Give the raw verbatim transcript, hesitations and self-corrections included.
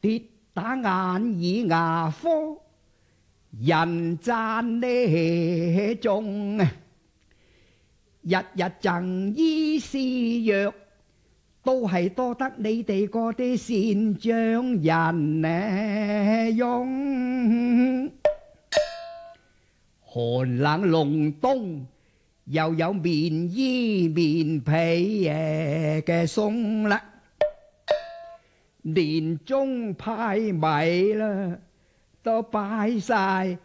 跌打眼耳牙科，人讚呢眾，日日贈醫施藥，都係多得你哋嗰啲善長人呢用。寒冷隆冬又有棉衣棉被嘅送啦，年終派米啦，都擺晒